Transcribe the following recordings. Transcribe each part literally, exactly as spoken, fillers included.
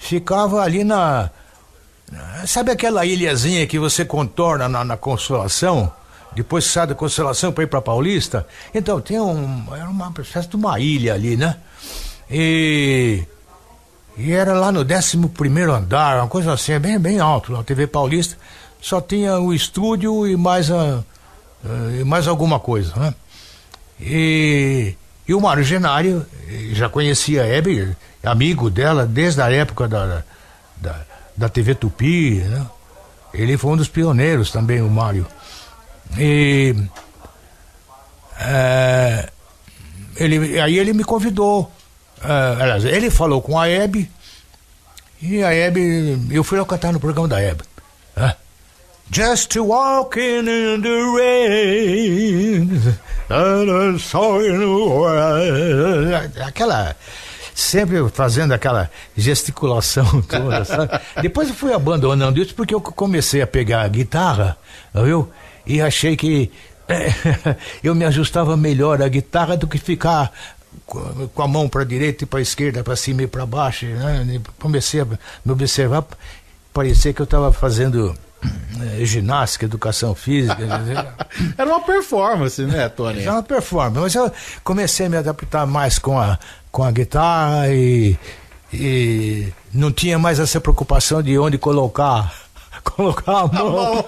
ficava ali na... Sabe aquela ilhazinha que você contorna na, na Consolação? Depois sai da Consolação para ir para Paulista? Então, tem um... Era uma espécie de uma ilha ali, né? E... E era lá no décimo primeiro andar, uma coisa assim, bem, bem alto, na T V Paulista. Só tinha o estúdio e mais, a, e mais alguma coisa, né? E, e o Mário Genário, já conhecia a Hebe, amigo dela desde a época da, da, da T V Tupi, né? Ele foi um dos pioneiros também, o Mário. E é, ele, aí ele me convidou, é, aliás, ele falou com a Hebe, e a Hebe, eu fui lá cantar no programa da Hebe, né? Just walking in the rain, aquela, sempre fazendo aquela gesticulação toda, sabe? Depois eu fui abandonando isso porque eu comecei a pegar a guitarra, viu? E achei que é, eu me ajustava melhor à guitarra do que ficar com a mão para a direita e para a esquerda, para cima e para baixo, né? Comecei a me observar, parecia que eu estava fazendo É, ginástica, educação física. Era uma performance, né, Tony? Era uma performance, mas eu comecei a me adaptar mais com a, com a guitarra e, e não tinha mais essa preocupação de onde colocar colocar a mão.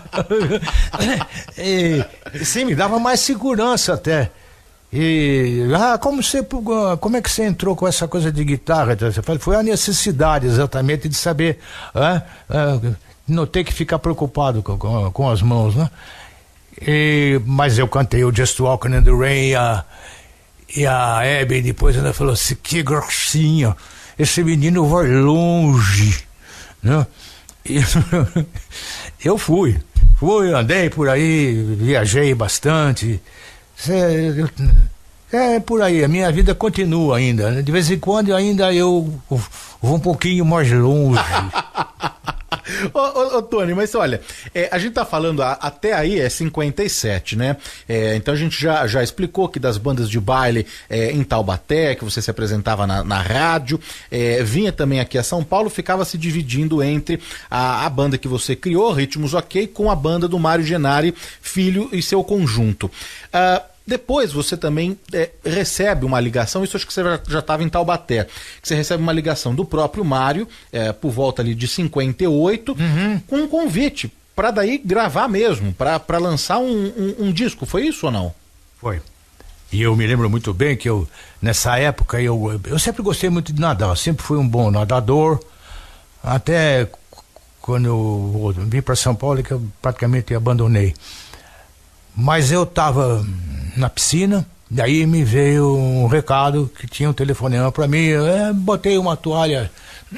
e, sim, me dava mais segurança até. E ah, como você, como é que você entrou com essa coisa de guitarra? Foi a necessidade exatamente de saber, ah, ah, não ter que ficar preocupado com, com, com as mãos, né? E, mas eu cantei o Just Walking in the Rain, a, e a Hebe depois ela falou assim, que gracinha, esse menino vai longe, né? E eu fui, fui, andei por aí, viajei bastante, é, é por aí, a minha vida continua ainda, né? De vez em quando ainda eu vou um pouquinho mais longe. Ô, ô, ô, Tony, mas olha, é, a gente tá falando, a, até aí é cinquenta e sete, né? É, então a gente já, já explicou que das bandas de baile é, em Taubaté, que você se apresentava na, na rádio, é, vinha também aqui a São Paulo, ficava se dividindo entre a, a banda que você criou, Ritmos Ok, com a banda do Mário Genário Filho e seu conjunto. Ah, Depois você também é, recebe uma ligação, isso acho que você já estava em Taubaté, que você recebe uma ligação do próprio Mário, é, por volta ali de cinquenta e oito, uhum, com um convite para daí gravar mesmo, para lançar um, um, um disco, foi isso ou não? Foi. E eu me lembro muito bem que eu, nessa época, eu, eu sempre gostei muito de nadar, sempre fui um bom nadador, até quando eu vim para São Paulo que eu praticamente abandonei. Mas eu estava na piscina, daí me veio um recado que tinha um telefonema para mim, eu botei uma toalha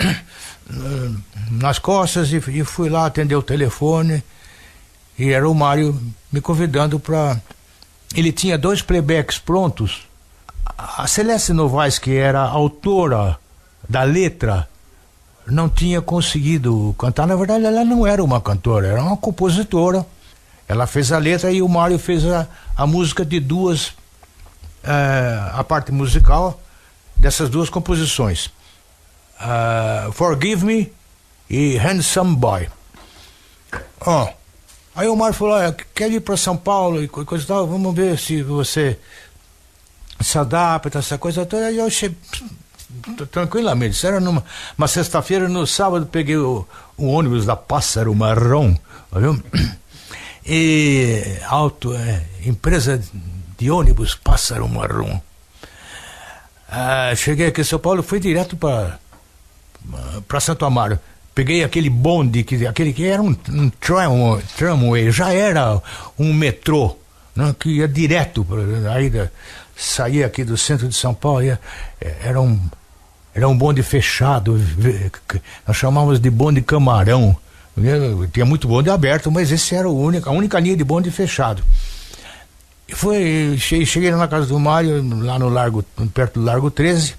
nas costas e, e fui lá atender o telefone, e era o Mário me convidando para... Ele tinha dois playbacks prontos, a Celeste Novaes, que era autora da letra, não tinha conseguido cantar, na verdade ela não era uma cantora, era uma compositora. Ela fez a letra e o Mário fez a, a música de duas, uh, a parte musical dessas duas composições. Uh, Forgive Me e Handsome Boy. Oh, aí o Mário falou, ah, quer ir para São Paulo e coisa e tal, vamos ver se você se adapta, essa coisa toda. Aí eu achei tranquilamente, isso era numa uma sexta-feira, no sábado peguei o, o ônibus da Pássaro Marrom, viu? E auto, é, empresa de ônibus Pássaro Marrom. Ah, cheguei aqui em São Paulo, fui direto para para Santo Amaro. Peguei aquele bonde, que, aquele que era um, um tram, tramway, já era um metrô, né, que ia direto, aí da, saía aqui do centro de São Paulo, ia, era um, era um bonde fechado, nós chamávamos de bonde camarão. Tinha muito bonde aberto, mas esse era o único, a única linha de bonde fechado. E foi, cheguei, cheguei na casa do Mário, lá no Largo, perto do Largo treze.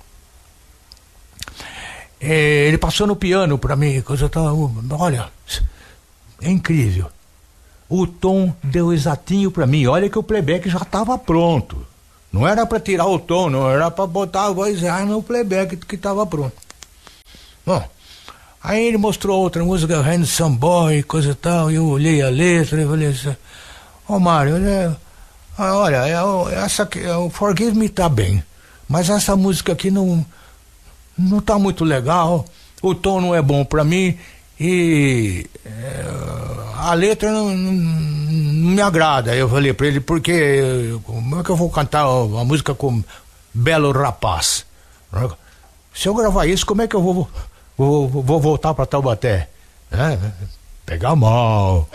É, ele passou no piano para mim, coisa tava, olha, é incrível. O tom deu exatinho para mim. Olha que o playback já estava pronto. Não era para tirar o tom, não era para botar a voz no playback que estava pronto. Bom, aí ele mostrou outra música, Handsome Boy, coisa e tal, e eu olhei a letra e falei assim, ô Mário, olha, olha é, essa aqui, é, o Forgive Me tá bem, mas essa música aqui não, não tá muito legal, o tom não é bom pra mim, e é, a letra não, não, não me agrada. Eu falei pra ele, porque como é que eu vou cantar uma música com Belo Rapaz? Se eu gravar isso, como é que eu vou, vou, vou voltar pra Taubaté? É, pegar mal.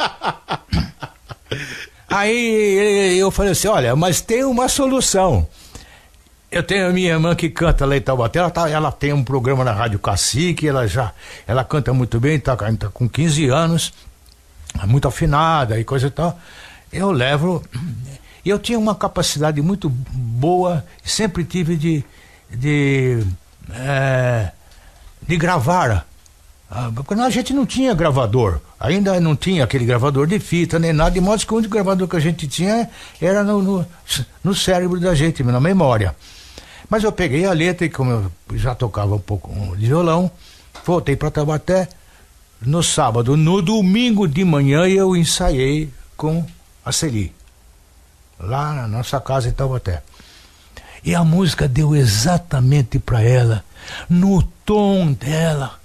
Aí eu falei assim, olha, mas tem uma solução. Eu tenho a minha irmã que canta lá em Taubaté, ela, tá, ela tem um programa na Rádio Cacique, ela já, ela canta muito bem, tá, tá com quinze anos, muito afinada e coisa e tal. Eu levo, e eu tinha uma capacidade muito boa, sempre tive de, de, é, de gravar, porque a gente não tinha gravador, ainda não tinha aquele gravador de fita nem nada, de modo que o único gravador que a gente tinha era no, no, no cérebro da gente, na memória. Mas eu peguei a letra e como eu já tocava um pouco de violão, voltei para Taubaté no sábado. No domingo de manhã eu ensaiei com a Celi, lá na nossa casa em Taubaté. E a música deu exatamente para ela, no tom dela.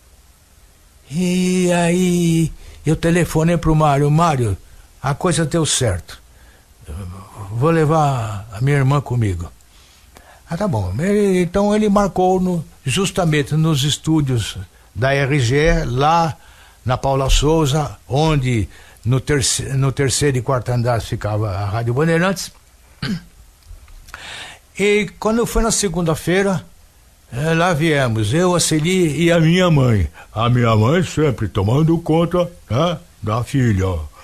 E aí eu telefonei pro Mário, Mário, a coisa deu certo. Vou levar a minha irmã comigo. Ah, tá bom. Ele, então ele marcou no, justamente nos estúdios da R G, lá na Paula Souza, onde no, terce, no terceiro e quarto andar ficava a Rádio Bandeirantes. E quando foi na segunda-feira, eh, lá viemos, eu, a Celi e a minha mãe. A minha mãe sempre tomando conta, né, da filha.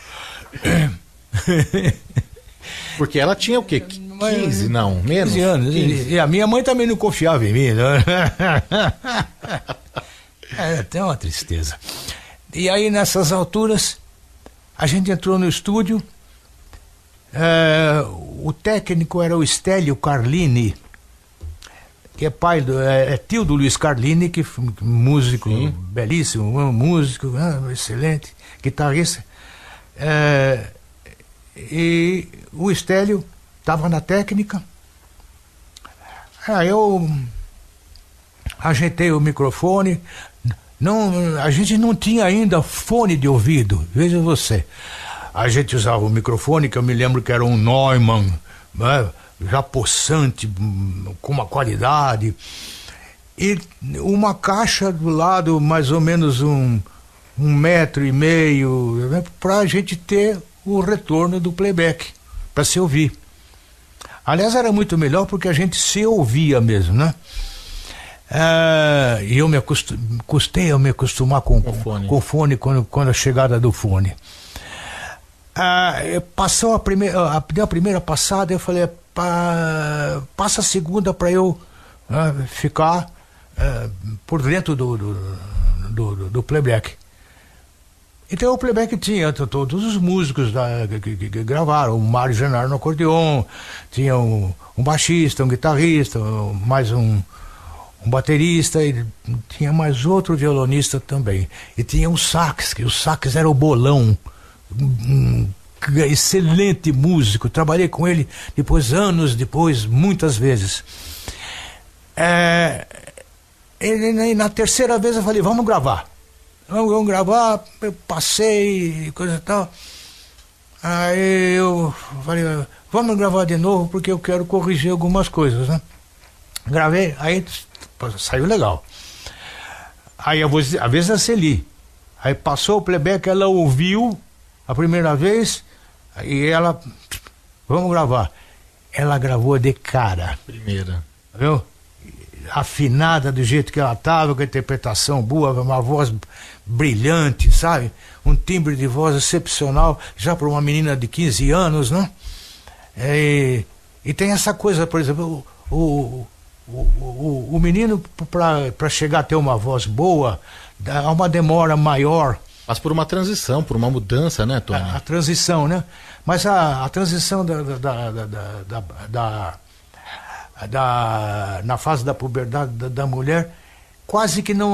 Porque ela tinha o quê? quinze, não, menos? quinze anos. quinze. E a minha mãe também não confiava em mim, né? É até uma tristeza. E aí, nessas alturas, a gente entrou no estúdio. É, o técnico era o Stélio Carlini, que é pai do, é, é tio do Luiz Carlini, que foi músico, sim, belíssimo, músico, ah, excelente, guitarrista. É, e o Stélio estava na técnica. Aí eu ajeitei o microfone. Não, a gente não tinha ainda fone de ouvido, veja você. A gente usava o microfone, que eu me lembro que era um Neumann, né, já possante, com uma qualidade. E uma caixa do lado, mais ou menos um, um metro e meio, né, para a gente ter o retorno do playback, para se ouvir. Aliás, era muito melhor porque a gente se ouvia mesmo, né? É, e eu me acostum, custei a me acostumar com, com, fone. com o fone quando, quando a chegada do fone. É, passou a primeira, a, a primeira passada, eu falei, pa, passa a segunda para eu é, ficar é, por dentro do, do, do, do, do playback. Então o playback tinha todos os músicos da, que, que, que gravaram, o Mário Genaro no acordeon, tinha um, um baixista, um guitarrista, mais um, um baterista, e tinha mais outro violonista também. E tinha um sax, que o sax era o Bolão, um, um excelente músico, trabalhei com ele depois, anos depois, muitas vezes. É, e na terceira vez eu falei, vamos gravar. Vamos, vamos gravar, eu passei, coisa e tal. Aí eu falei, vamos gravar de novo porque eu quero corrigir algumas coisas, né? Gravei, aí saiu legal. Aí a voz, a vez da Celi. Aí passou o playback, ela ouviu a primeira vez, e ela, vamos gravar. Ela gravou de cara. Primeira. Viu? Afinada do jeito que ela estava, com a interpretação boa, uma voz brilhante, sabe? Um timbre de voz excepcional, já para uma menina de quinze anos, né? E, e tem essa coisa, por exemplo, o, o, o, o, o menino, para chegar a ter uma voz boa, há uma demora maior. Mas por uma transição, por uma mudança, né, Tony? A, a transição, né? Mas a, a transição da, da, da, da, da, da Da, na fase da puberdade da, da mulher, quase que não